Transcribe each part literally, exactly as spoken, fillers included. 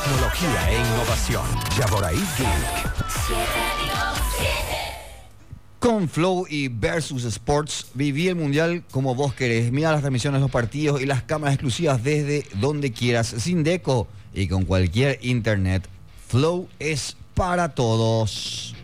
tecnología e innovación. Ya por ahí, Geek. Con Flow y Versus Sports, viví el mundial como vos querés. Mira las transmisiones, los partidos y las cámaras exclusivas desde donde quieras, sin deco y con cualquier internet. Flow es para todos.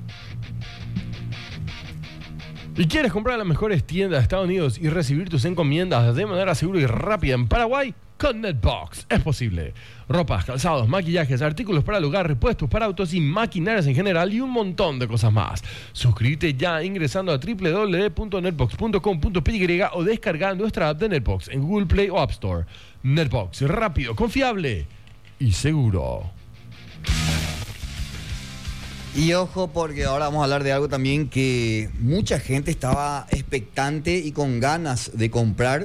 ¿Y quieres comprar en las mejores tiendas de Estados Unidos y recibir tus encomiendas de manera segura y rápida en Paraguay? Con Netbox es posible. Ropas, calzados, maquillajes, artículos para el hogar, repuestos para autos y maquinarias en general y un montón de cosas más. Suscríbete ya ingresando a doble u doble u doble u punto netbox punto com punto p y o descargando nuestra app de Netbox en Google Play o App Store. Netbox, rápido, confiable y seguro. Y ojo, porque ahora vamos a hablar de algo también que mucha gente estaba expectante y con ganas de comprar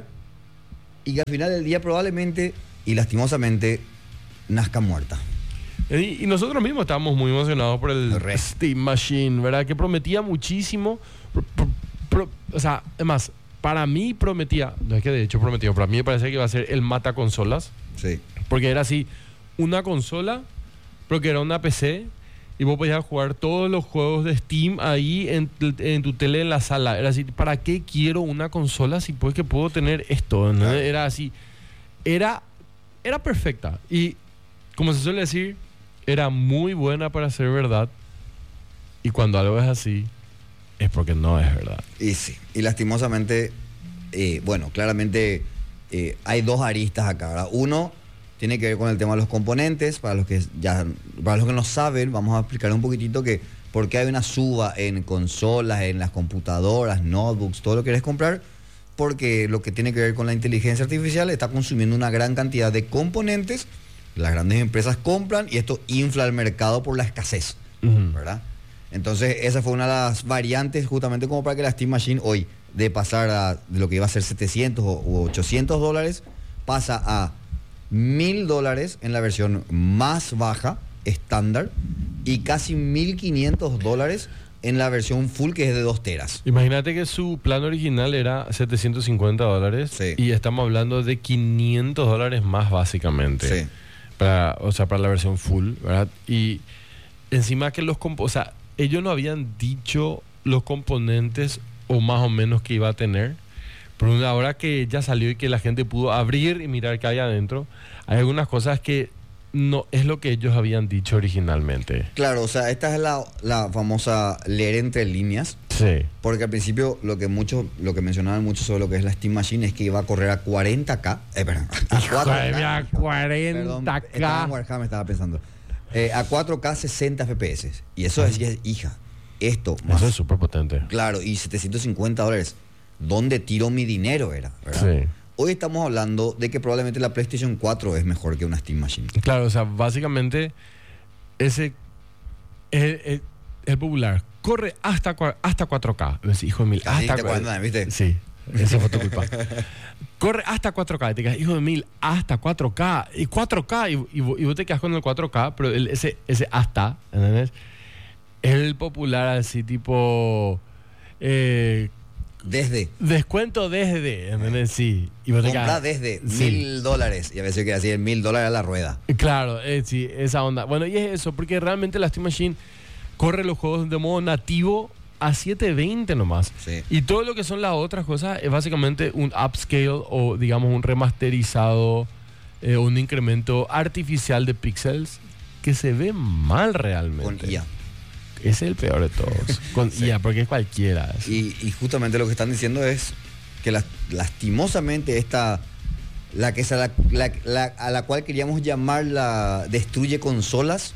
y que al final del día probablemente y lastimosamente nazca muerta. Y, y nosotros mismos estábamos muy emocionados por el El Steam Machine, ¿verdad? Que prometía muchísimo. Pro, pro, pro, o sea, además, para mí prometía, no es que de hecho prometía, para mí me parece que iba a ser el mata consolas. Sí. Porque era así, una consola, pero que era una P C. Y vos podías jugar todos los juegos de Steam ahí en, en tu tele en la sala. Era así, ¿para qué quiero una consola si pues que puedo tener esto? ¿No? Claro. Era así. Era, era perfecta. Y como se suele decir, era muy buena para ser verdad. Y cuando algo es así, es porque no es verdad. Y sí. Y lastimosamente, eh, bueno, claramente eh, hay dos aristas acá, ¿verdad? Uno tiene que ver con el tema de los componentes. Para los que ya, para los que no saben, vamos a explicar un poquitito que por qué hay una suba en consolas, en las computadoras, notebooks, todo lo que querés comprar, porque lo que tiene que ver con la inteligencia artificial está consumiendo una gran cantidad de componentes. Las grandes empresas compran y esto infla el mercado por la escasez, Uh-huh. ¿verdad? Entonces esa fue una de las variantes justamente como para que la Steam Machine hoy, de pasar a de lo que iba a ser setecientos o ochocientos dólares, pasa a mil dólares en la versión más baja, estándar, y casi mil quinientos dólares en la versión full, que es de dos teras. Imagínate que su plan original era setecientos cincuenta dólares. Sí. Y estamos hablando de quinientos dólares más básicamente. Sí. Para, o sea, para la versión full, ¿verdad? Y encima que los comp- o sea, ellos no habían dicho los componentes o más o menos que iba a tener. Pero una hora que ya salió y que la gente pudo abrir y mirar qué hay adentro, hay algunas cosas que no es lo que ellos habían dicho originalmente. Claro, o sea, esta es la, la famosa leer entre líneas, Sí. porque al principio lo que muchos, lo que mencionaban mucho sobre lo que es la Steam Machine es que iba a correr a cuarenta K, eh, perdón, a Hijo cuatro de K, mía, perdón, cuarenta estaba en K. Warhammer, estaba pensando, eh, a cuatro K sesenta F P S, y eso es, es hija, esto más, Eso es súper potente. claro, y setecientos cincuenta dólares, ¿dónde tiro mi dinero? Era, ¿verdad? Sí. Hoy estamos hablando de que probablemente la PlayStation cuatro es mejor que una Steam Machine. Claro, o sea, básicamente ese es el, el popular. Corre hasta, cua- hasta cuatro K. Es, hijo de mil. Así Hasta te cua- cuentan, ¿viste? Sí, eso fue tu culpa. Corre hasta cuatro K. Y te quedas, hijo de mil, hasta cuatro K. Y cuatro K. Y, y, vos- y vos te quedas con el cuatro K, pero el, ese, ese hasta, ¿entendés? Es el popular así tipo... Eh, Desde. descuento desde, ¿entendés? Sí. Y vos te Compra quedas- desde Sí. mil dólares. Y a veces queda así, en mil dólares a la rueda. Claro, eh, sí, esa onda. Bueno, y es eso, porque realmente la Steam Machine corre los juegos de modo nativo a setecientos veinte nomás. Sí. Y todo lo que son las otras cosas es básicamente un upscale o, digamos, un remasterizado, eh, un incremento artificial de píxeles que se ve mal realmente. Con I A. Ese es el peor de todos. Con Sí. I A, porque es cualquiera. Y, y justamente lo que están diciendo es que las- lastimosamente esta, la que se la- la- la- a la cual queríamos llamar la destruye consolas,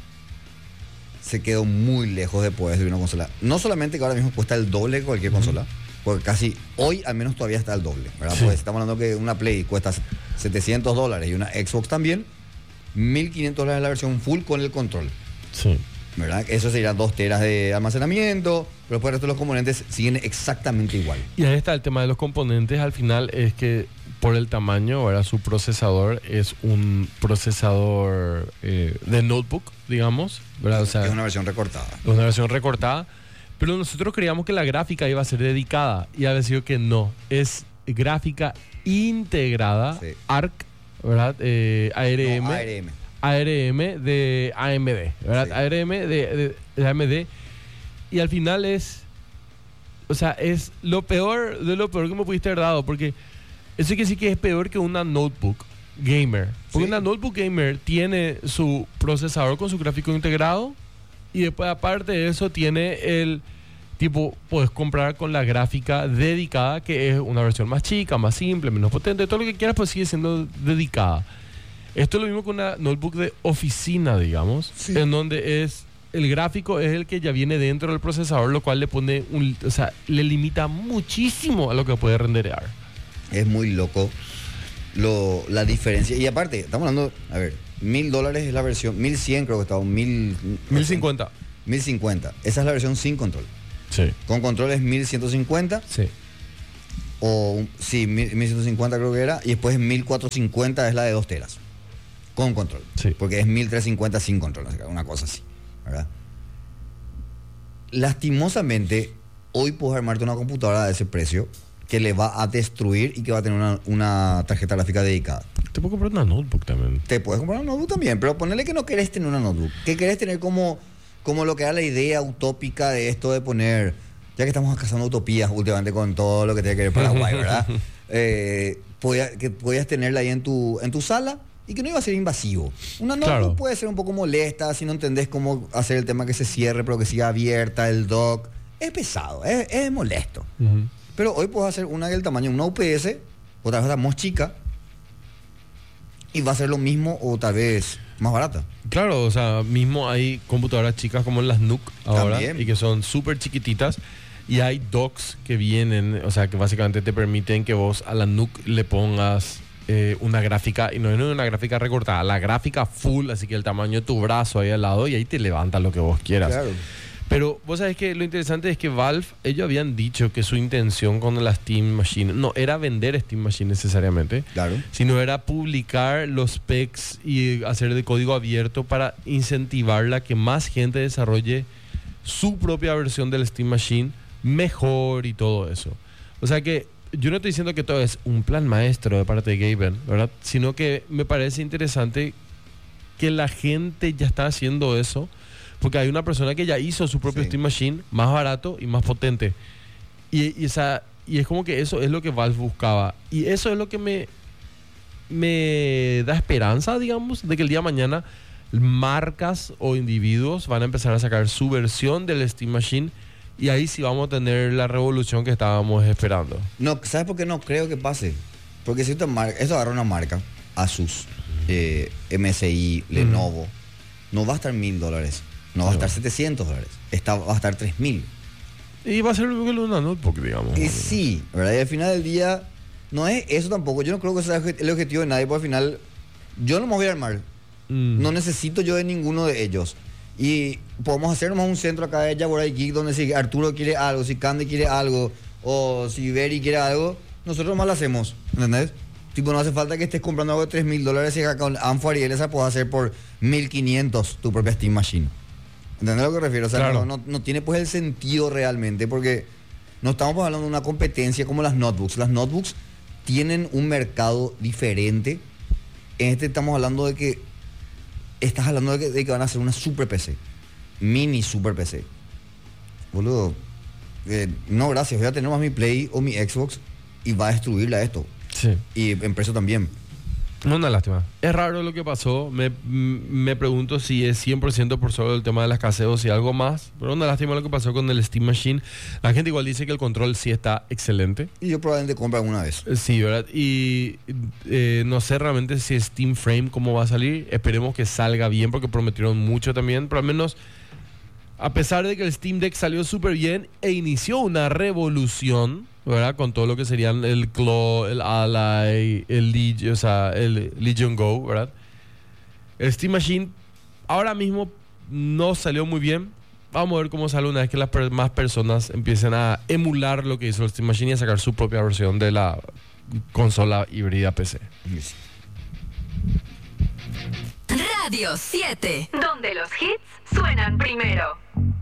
se quedó muy lejos de poder destruir una consola. No solamente que ahora mismo cuesta el doble que cualquier consola, porque casi hoy al menos todavía está el doble, ¿verdad? Sí. Pues estamos hablando que una Play cuesta setecientos dólares y una Xbox también, mil quinientos dólares la versión full con el control. Sí. ¿Verdad? Eso serían dos teras de almacenamiento, pero después el resto de los componentes siguen exactamente igual. Y ahí está el tema de los componentes. Al final es que por el tamaño, ahora su procesador es un procesador eh, de notebook, digamos, ¿verdad? O sea, Es una versión recortada. una versión recortada. Pero nosotros creíamos que la gráfica iba a ser dedicada y ha sido que no. Es gráfica integrada, Sí. A R C, ¿verdad? Eh, A R M. No, A R M. A R M de A M D, ¿verdad? Sí. A R M de, de, de A M D. Y al final es... O sea, es lo peor de lo peor que me pudiste haber dado. Porque eso quiere decir que es peor que una notebook gamer. Porque Sí. una notebook gamer tiene su procesador con su gráfico integrado. Y después, aparte de eso, tiene el... Tipo, puedes comprar con la gráfica dedicada, que es una versión más chica, más simple, menos potente. Todo lo que quieras, pues sigue siendo dedicada. Esto es lo mismo que una notebook de oficina, digamos, Sí. en donde es el gráfico es el que ya viene dentro del procesador, lo cual le pone un, o sea, le limita muchísimo a lo que puede renderear. Es muy loco lo, la diferencia. Y aparte, estamos hablando, a ver, mil dólares es la versión, mil cien creo que estaba, mil... mil cincuenta. mil cincuenta. Esa es la versión sin control. Sí. Con control es mil ciento cincuenta. Sí. O, sí, mil ciento cincuenta creo que era. Y después mil cuatrocientos cincuenta es la de dos teras. Con control. Sí. Porque es mil trescientos cincuenta sin control. O sea, una cosa así. ¿Verdad? Lastimosamente, hoy puedes armarte una computadora de ese precio que le va a destruir y que va a tener una, una tarjeta gráfica dedicada. Te puedo comprar una notebook también. Te puedes comprar una notebook también, pero ponele que no querés tener una notebook. Que querés tener como, como lo que era la idea utópica de esto de poner, ya que estamos cazando utopías últimamente con todo lo que tiene que ver Paraguay, ¿verdad? eh, podía- que podías tenerla ahí en tu, en tu sala y que no iba a ser invasivo. Una notebook Claro. puede ser un poco molesta si no entendés cómo hacer el tema que se cierre, pero que siga abierta, el dock. Es pesado, es, es molesto. Ujú. Pero hoy puedes hacer una del tamaño de una U P S, o tal vez más chica, y va a ser lo mismo o tal vez más barata. Claro, o sea, mismo hay computadoras chicas como las N U C ahora También. y que son súper chiquititas y hay docks que vienen, o sea, que básicamente te permiten que vos a la N U C le pongas eh, una gráfica, y no es una gráfica recortada, la gráfica full, así que el tamaño de tu brazo ahí al lado y ahí te levanta lo que vos quieras. Claro. Pero vos sabés que lo interesante es que Valve, ellos habían dicho que su intención con la Steam Machine no era vender Steam Machine necesariamente, Claro. sino era publicar los specs y hacer de código abierto para incentivarla a que más gente desarrolle su propia versión del Steam Machine mejor y todo eso. O sea que yo no estoy diciendo que todo es un plan maestro de parte de Gaben, ¿verdad? Sino que me parece interesante que la gente ya está haciendo eso, porque hay una persona que ya hizo su propio Sí. Steam Machine más barato y más potente. Y, y, esa, y es como que eso es lo que Valve buscaba. Y eso es lo que me, me da esperanza, digamos, de que el día de mañana marcas o individuos van a empezar a sacar su versión del Steam Machine y ahí sí vamos a tener la revolución que estábamos esperando. No, ¿sabes por qué no creo que pase? Porque si esto, mar- esto agarra una marca, Asus, eh, M S I, Lenovo, no va a estar mil dólares, no va a No. estar setecientos dólares, está, va a estar tres mil. Y va a ser lo mismo que una notebook, digamos. Y sí, ¿verdad? Y al final del día, no es eso tampoco. Yo no creo que sea el objetivo de nadie, porque al final, yo no me voy a armar. Mm. No necesito yo de ninguno de ellos. Y podemos hacer nomás un centro acá de Yaboray Geek donde si Arturo quiere algo, si Candy quiere algo, o si Beri quiere algo, nosotros nomás lo hacemos, ¿entendés? Tipo, no hace falta que estés comprando algo de tres mil dólares y acá con Anfo Ariel esa puedes hacer por mil quinientos tu propia Steam Machine. ¿Entendés a lo que refiero? O sea, Claro. no, no, no tiene pues el sentido realmente, porque no estamos hablando de una competencia como las notebooks. Las notebooks tienen un mercado diferente. En este estamos hablando de que estás hablando de que, de que van a hacer una super P C. Mini super P C. Boludo. eh, no, gracias. Voy a tener más mi Play o mi Xbox y va a destruirla esto. Sí. Y en precio también. Una lástima. Es raro lo que pasó. Me, m- me pregunto si es cien por ciento por solo el tema de las escasez o si algo más. Pero una lástima lo que pasó con el Steam Machine. La gente igual dice que el control sí está excelente. Y yo probablemente compre alguna vez. Eh, Sí, ¿verdad? Y eh, no sé realmente si Steam Frame cómo va a salir. Esperemos que salga bien porque prometieron mucho también. Pero al menos, a pesar de que el Steam Deck salió súper bien e inició una revolución, ¿verdad? Con todo lo que serían el Claw, el Ally, el Legion, o sea, el Legion Go, ¿verdad? El Steam Machine ahora mismo no salió muy bien. Vamos a ver cómo sale una vez que las per- más personas empiecen a emular lo que hizo el Steam Machine y a sacar su propia versión de la consola híbrida P C. Radio siete, donde los hits suenan primero.